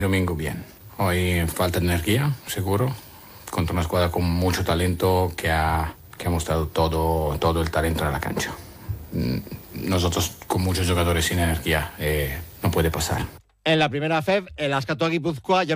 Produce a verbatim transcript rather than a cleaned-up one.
Domingo bien. Hoy falta energía, seguro, contra una escuadra con mucho talento que ha, que ha mostrado todo, todo el talento en la cancha. Nosotros con muchos jugadores sin energía, eh, no puede pasar. En la primera F E B, el Askatu Guipúzcoa ya